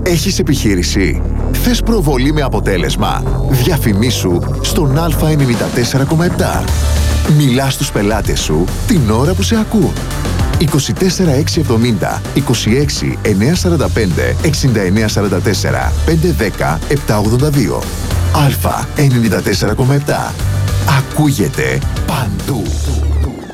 Έχεις επιχείρηση? Θες προβολή με αποτέλεσμα? Διαφημίσου στον Α94,7. Μιλάς στους πελάτες σου την ώρα που σε ακούν. 24670 26 945 6944 510 782. Α94,7. Ακούγεται παντού.